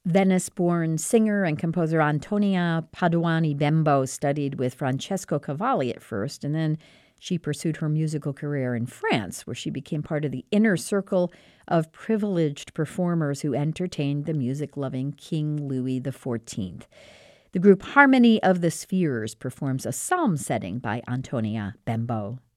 Venice-born singer and composer Antonia Paduani Bembo studied with Francesco Cavalli at first, and then she pursued her musical career in France, where she became part of the inner circle of privileged performers who entertained the music-loving King Louis XIV. The group Harmony of the Spheres performs a psalm setting by Antonia Bembo.